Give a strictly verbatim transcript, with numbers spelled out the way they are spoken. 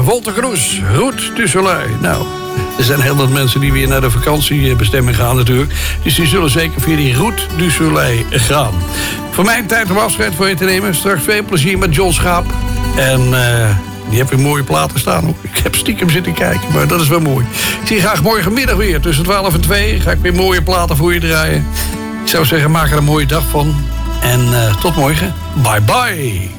Volte Cruz, Route du Soleil. Nou, er zijn heel wat mensen die weer naar de vakantiebestemming gaan natuurlijk. Dus die zullen zeker via die Route du Soleil gaan. Voor mij tijd om afscheid voor je te nemen. Straks veel plezier met John Schaap. En uh, die heb weer mooie platen staan ook. Ik heb stiekem zitten kijken, maar dat is wel mooi. Ik zie je graag morgenmiddag weer. Tussen twaalf en twee ga ik weer mooie platen voor je draaien. Ik zou zeggen, maak er een mooie dag van. En uh, tot morgen. Bye bye.